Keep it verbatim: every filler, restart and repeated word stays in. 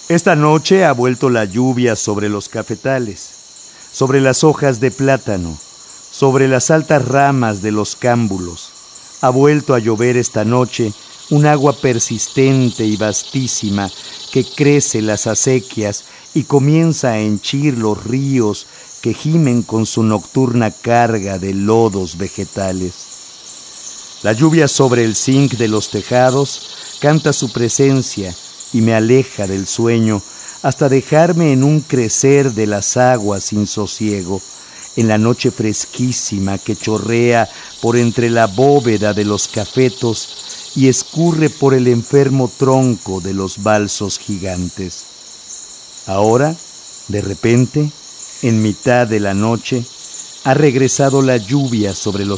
Esta noche ha vuelto la lluvia sobre los cafetales, sobre las hojas de plátano, sobre las altas ramas de los cámbulos. Ha vuelto a llover esta noche un agua persistente y vastísima que crece las acequias y comienza a henchir los ríos que gimen con su nocturna carga de lodos vegetales. La lluvia sobre el zinc de los tejados canta su presencia y me aleja del sueño hasta dejarme en un crecer de las aguas sin sosiego, en la noche fresquísima que chorrea por entre la bóveda de los cafetos y escurre por el enfermo tronco de los balsos gigantes. Ahora, de repente, en mitad de la noche, ha regresado la lluvia sobre los